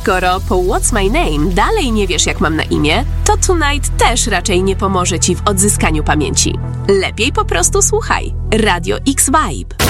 skoro po What's My Name dalej nie wiesz, jak mam na imię, to Tonight też raczej nie pomoże ci w odzyskaniu pamięci. Lepiej po prostu słuchaj. Radio X Vibe.